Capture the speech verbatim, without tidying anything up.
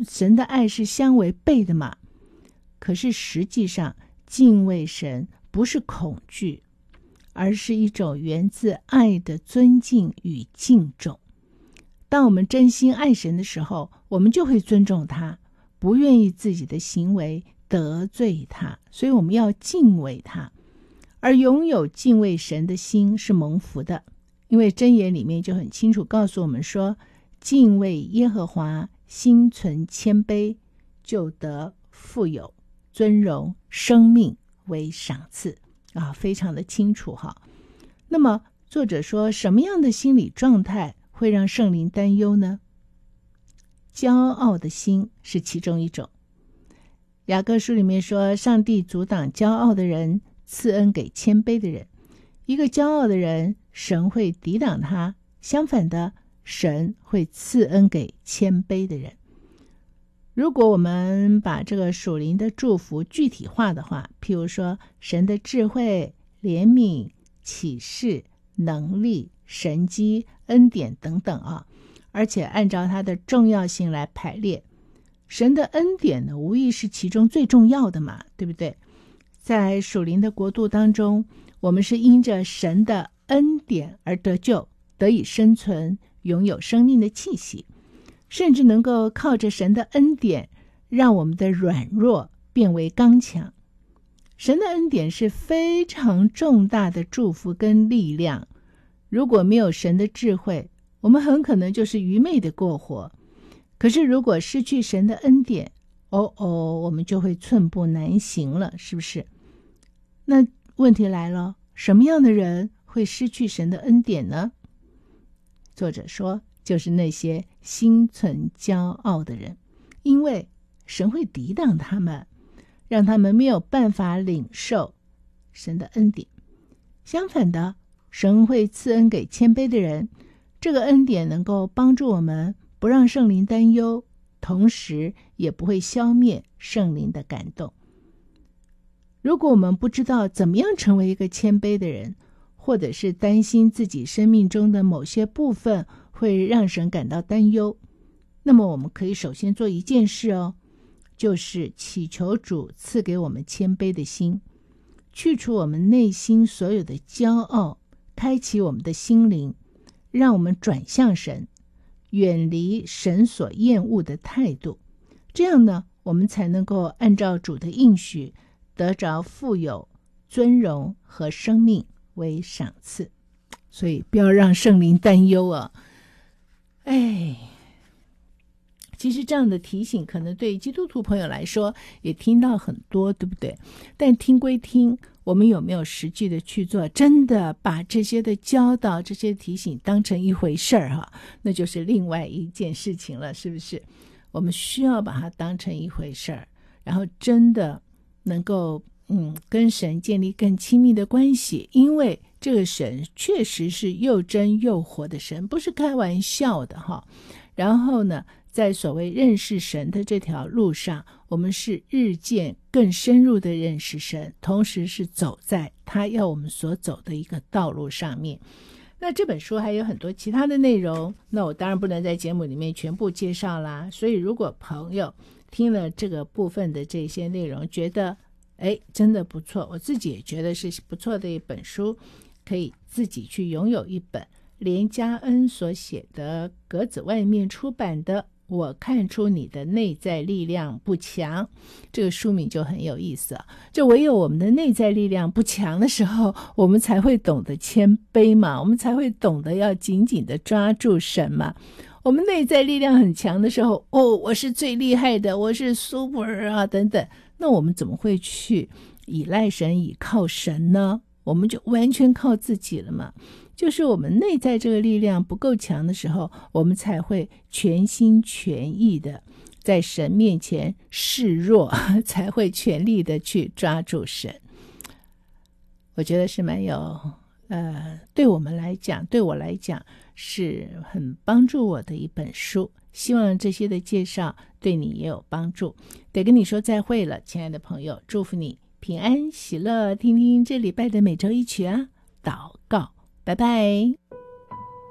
神的爱是相违背的嘛。可是实际上敬畏神不是恐惧，而是一种源自爱的尊敬与敬重。当我们真心爱神的时候，我们就会尊重他，不愿意自己的行为得罪他，所以我们要敬畏他。而拥有敬畏神的心是蒙福的，因为箴言里面就很清楚告诉我们说，敬畏耶和华，心存谦卑，就得富有、尊荣、生命为赏赐啊，非常的清楚哈。那么作者说，什么样的心理状态会让圣灵担忧呢？骄傲的心是其中一种。雅各书里面说，上帝阻挡骄傲的人，赐恩给谦卑的人。一个骄傲的人，神会抵挡他，相反的，神会赐恩给谦卑的人。如果我们把这个属灵的祝福具体化的话，譬如说神的智慧、怜悯、启示、能力、神机、恩典等等啊，而且按照它的重要性来排列，神的恩典呢，无疑是其中最重要的嘛，对不对？在属灵的国度当中，我们是因着神的恩典而得救，得以生存，拥有生命的气息，甚至能够靠着神的恩典，让我们的软弱变为刚强。神的恩典是非常重大的祝福跟力量，如果没有神的智慧，我们很可能就是愚昧的过活。可是如果失去神的恩典，哦哦，我们就会寸步难行了，是不是？那问题来了，什么样的人会失去神的恩典呢？作者说，就是那些心存骄傲的人，因为神会抵挡他们，让他们没有办法领受神的恩典。相反的，神会赐恩给谦卑的人，这个恩典能够帮助我们不让圣灵担忧，同时也不会消灭圣灵的感动。如果我们不知道怎么样成为一个谦卑的人，或者是担心自己生命中的某些部分会让神感到担忧，那么我们可以首先做一件事哦，就是祈求主赐给我们谦卑的心，去除我们内心所有的骄傲，开启我们的心灵，让我们转向神，远离神所厌恶的态度。这样呢，我们才能够按照主的应许，得着富有、尊荣和生命为赏赐。所以不要让圣灵担忧啊！哎，其实这样的提醒可能对基督徒朋友来说也听到很多，对不对？但听归听，我们有没有实际的去做？真的把这些的教导、这些提醒当成一回事儿哈，那就是另外一件事情了，是不是？我们需要把它当成一回事儿，然后真的能够嗯跟神建立更亲密的关系，因为这个神确实是又真又活的神，不是开玩笑的哈。然后呢，在所谓认识神的这条路上，我们是日渐更深入的认识神，同时是走在他要我们所走的一个道路上面。那这本书还有很多其他的内容，那我当然不能在节目里面全部介绍啦。所以如果朋友听了这个部分的这些内容，觉得哎真的不错，我自己也觉得是不错的一本书，可以自己去拥有一本连嘉恩所写的格子外面出版的《我看出你的内在力量不强》，这个书名就很有意思啊。就唯有我们的内在力量不强的时候，我们才会懂得谦卑嘛，我们才会懂得要紧紧的抓住神嘛。我们内在力量很强的时候，哦，我是最厉害的，我是 super 啊等等，那我们怎么会去依赖神、倚靠神呢？我们就完全靠自己了嘛。就是我们内在这个力量不够强的时候，我们才会全心全意的在神面前示弱，才会全力的去抓住神。我觉得是蛮有呃，对我们来讲，对我来讲是很帮助我的一本书，希望这些的介绍对你也有帮助。得跟你说再会了，亲爱的朋友，祝福你平安喜乐。听听这礼拜的每周一曲啊，祷告，拜拜。